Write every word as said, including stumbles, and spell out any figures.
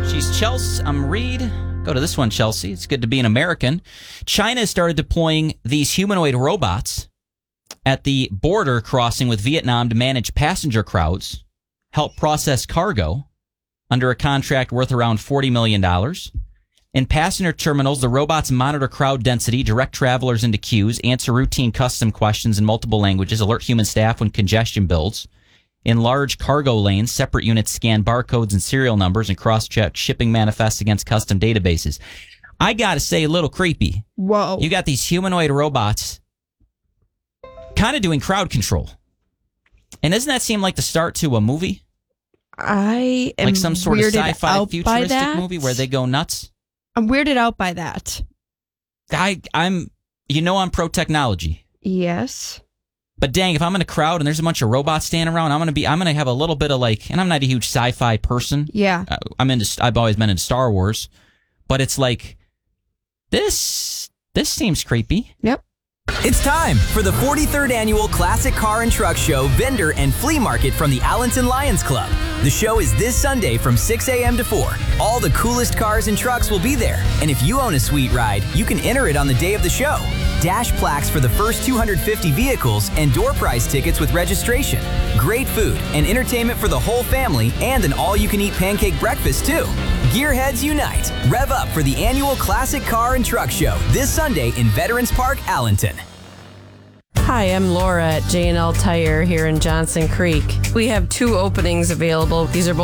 She's Chelsea. I'm Reed. Go to this one, Chelsea. It's good to be an American. China started deploying these humanoid robots at the border crossing with Vietnam to manage passenger crowds, help process cargo under a contract worth around forty million dollars. In passenger terminals, the robots monitor crowd density, direct travelers into queues, answer routine custom questions in multiple languages, alert human staff when congestion builds. In large cargo lanes, separate units scan barcodes and serial numbers and cross-check shipping manifests against custom databases. I gotta say, a little creepy. Whoa. You got these humanoid robots kind of doing crowd control. And doesn't that seem like the start to a movie? I am like some sort of sci-fi out futuristic by that. movie where they go nuts? I'm weirded out by that. I, I'm, you know I'm pro-technology. Yes. But dang, if I'm in a crowd and there's a bunch of robots standing around, I'm gonna be, I'm gonna have a little bit of like, and I'm not a huge sci-fi person. Yeah. Uh, I'm into, I've always been into Star Wars, but it's like, this, this seems creepy. Yep. It's time for the forty-third Annual Classic Car and Truck Show Vendor and Flea Market from the Allenton Lions Club. The show is this Sunday from six a.m. to four. All the coolest cars and trucks will be there. And if you own a sweet ride, you can enter it on the day of the show. Dash plaques for the first two hundred fifty vehicles and door prize tickets with registration. Great food and entertainment for the whole family and an all-you-can-eat pancake breakfast, too. Gearheads unite. Rev up for the annual Classic Car and Truck Show this Sunday in Veterans Park, Allenton. Hi, I'm Laura at J and L Tire here in Johnson Creek. We have two openings available. These are both